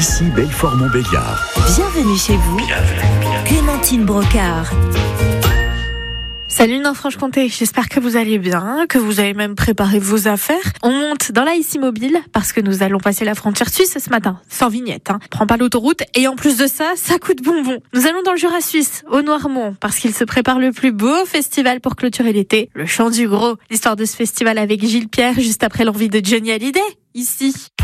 Ici Belfort-Montbéliard. Bienvenue chez vous. Clémentine Brocard. Salut Nord-Franche-Comté, j'espère que vous allez bien, que vous avez même préparé vos affaires. On monte dans la ICI Mobile parce que nous allons passer la frontière suisse ce matin, sans vignette. Prends pas l'autoroute et en plus de ça, ça coûte bonbon. Nous allons dans le Jura suisse, au Noirmont, parce qu'il se prépare le plus beau festival pour clôturer l'été, le Chant du Gros. L'histoire de ce festival avec Gilles Pierre juste après l'envie de Johnny Hallyday, ici.